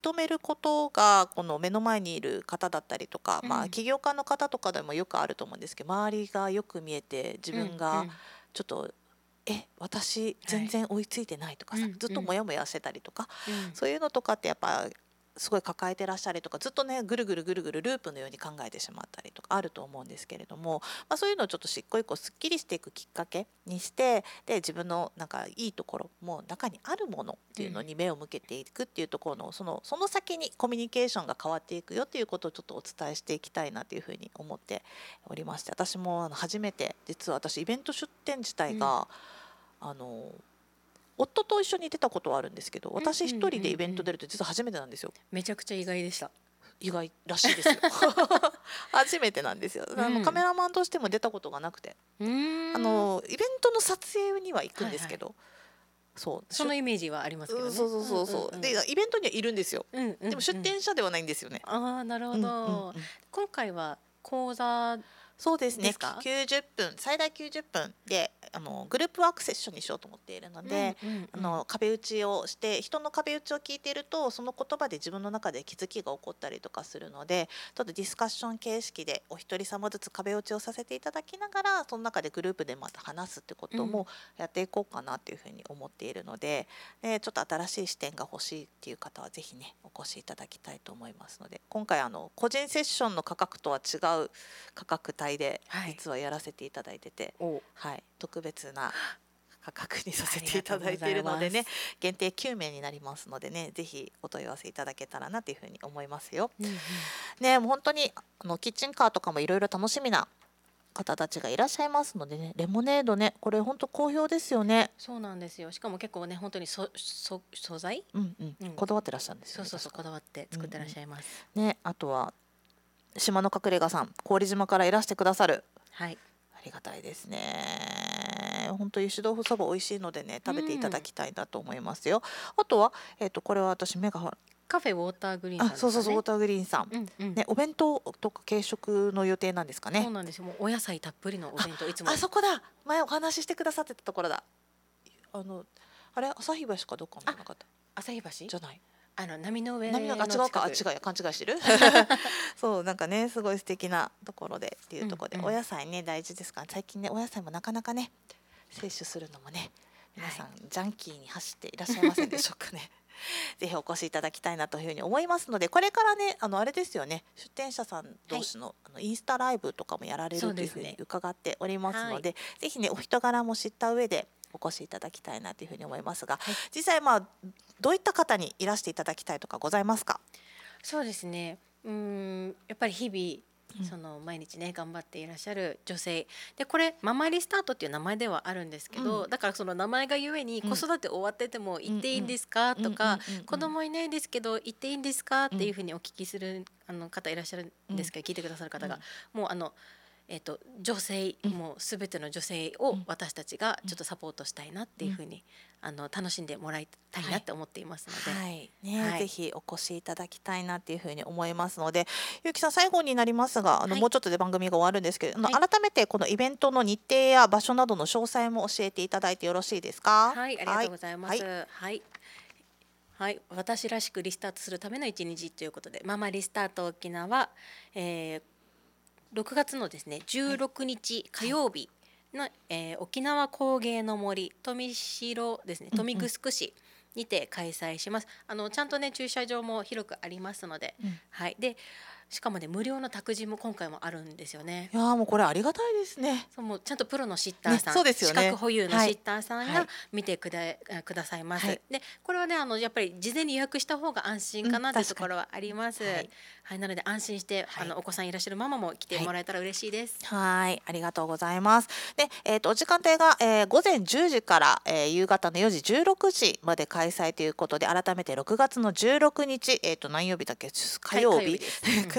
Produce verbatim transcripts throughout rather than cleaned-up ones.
認めることがこの目の前にいる方だったりとか、まあ、 うん起業家の方とかでもよくあると思うんですけど、周りがよく見えて自うん分がうんちょっとえ私はい全然追いついてないとかさ、 うんずっとモヤモヤしてたりとか、 うんそういうのとかってやっぱすごい抱えてらっしゃるとか、ずっとねぐるぐるぐるぐるループのように考えてしまったりとかあると思うんですけれども、まあ、そういうのをちょっと一個一個すっきりしていくきっかけにして、で自分のなんかいいところも中にあるものっていうのに目を向けていくっていうところの、そのその先にコミュニケーションが変わっていくよっていうことをちょっとお伝えしていきたいなというふうに思っておりまして、私もあの初めて、実は私イベント出店自体が、あの夫と一緒に出たことはあるんですけど、私一人でイベント出ると実は初めてなんですよ。 めちゃくちゃ意外でした。 意外らしいですよ。初めてなんですよ。あのカメラマンとしても出たことがなくて、 うーんあのイベントの撮影には行くんですけど、 はそうそのイメージはありますけどね。 うんそうそうそうそう、 んんんでイベントにはいるんですよ。 うんうんうんでも出店者ではないんですよね。 ああなるほうんうんど、 うん今回は講座そうですね。 ですか？ きゅうじゅっぷん、最大きゅうじゅっぷんであのグループワークセッションにしようと思っているので、 うんうんうんあの壁打ちをして人の壁打ちを聞いていると、その言葉で自分の中で気づきが起こったりとかするので、ちょっとディスカッション形式でお一人様ずつ壁打ちをさせていただきながら、その中でグループでまた話すってこともやっていこうかなっていうふうに思っているので、でちょっと新しい視点が欲しいっていう方はぜひねお越しいただきたいと思いますので、今回あの個人セッションの価格とは違う価格帯ではい実はやらせていただいてて、 おはい、特別な価格にさせていただいているのでね、限定きゅうめいになりますのでね、ぜひお問い合わせいただけたらなというふうに思いますよ。 うんうんね、もう本当にあのキッチンカーとかもいろいろ楽しみな方たちがいらっしゃいますのでね、レモネードね、これ本当好評ですよね。 そうなんですよ。しかも結構ね本当にそそ素材うんうん、 うんこだわってらっしゃるんですよね。 そうそうそう確かこだわって作ってらっしゃいます。 ね、あとは島の隠れ家さん、郡島からいらしてくださる。 はいありがたいですね。本当油脂豆腐そば美味しいのでね、食べていただきたいなと思いますよ。あとはえっ、とこれは私目がカフェウォーターグリーンさんあ、 ですかね。 そうそうそう、ウォーターグリーンさん、 うんうんね、お弁当とか軽食の予定なんですかね。 そうなんですよ。もうお野菜たっぷりのお弁当いつもあそこだ。前お話ししてくださってたところだ。あのあれ旭橋かどっかのなかった旭橋じゃない。 あの波の上波のあ違うか、あ違うや勘違いしてる。そうなんかねすごい素敵なところでっていうところで、 うんうんお野菜ね大事ですから、最近ねお野菜もなかなかね摂取するのもね、皆さん、ジャンキーに走っていらっしゃいませんでしょうかね。ぜひお越しいただきたいなというふうに思いますので、これからねあのあれですよね、出店者さん同士の,、あのインスタライブとかもやられるというふうに伺っておりますので、 はいぜひねお人柄も知った上でお越しいただきたいなというふうに思いますが、 はい実際まあどういった方にいらしていただきたいとかございますか？ そうですね。うーんやっぱり日々 うんその毎日ね頑張っていらっしゃる女性で、これママリスタートっていう名前ではあるんですけど、 うんだからその名前がゆえにうん子育て終わってても行っていいんですかとか、 うんうんうんうん子供いないですけど行っていいんですかっていうふうにお聞きするあの方いらっしゃるんですけど、聞いてくださる方が、もうあのえー、と女性、 うんもうすべての女性を私たちがちょっとサポートしたいなっていうふうに、あの楽しんでもらいたいなって思っていますので、 はいね、 はいぜひお越しいただきたいなっていうふうに思いますので、ゆうきさん最後になりますが、あの、 はいもうちょっとで番組が終わるんですけれども、 はい改めてこのイベントの日程や場所などの詳細も教えていただいてよろしいですか？ はい、ありがとうございます。 ははいい、はい、私らしくリスタートするための一日ということで、ママリスタート沖縄、えー、ろくがつのですねじゅうろくにち火曜日の、えー沖縄工芸の森富城ですね、 うんうん富城市にて開催します。あのちゃんとね駐車場も広くありますので、 うんはいでしかもね無料の託児も今回もあるんですよね。 いやーもうこれありがたいですね。 そうもうちゃんとプロのシッターさん、 ねそうですよね資格保有のシッターさんがはいはい見てくだ,、くださいます。 はいでこれはねあのやっぱり事前に予約した方が安心かなうんというところはあります。 確かはいに、 なので安心して、 はいあのお子さんいらっしゃるママも来てもらえたら嬉しいです。 はいありがとうございます。で、えー、とお時間帯が、えー午前じゅうじから、えー夕方のよじじゅうろくじまで開催ということで、改めてろくがつのじゅうろくにち、えー、と何曜日だっけ、火曜日、 はい火曜日です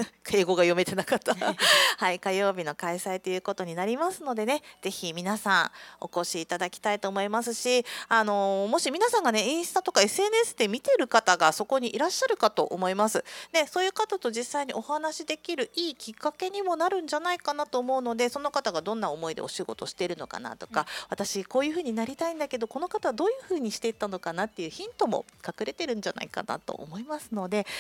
英語が読めてなかったはい、火曜日の開催ということになりますのでね、ぜひ皆さんお越しいただきたいと思いますし、あのーもし皆さんがねインスタとか エスエヌエス で見てる方がそこにいらっしゃるかと思います。でそういう方と実際にお話しできるいいきっかけにもなるんじゃないかなと思うので、その方がどんな思いでお仕事しているのかなとか、私こういうふうになりたいんだけどこの方はどういうふうにしていったのかなっていうヒントも隠れてるんじゃないかなと思いますので、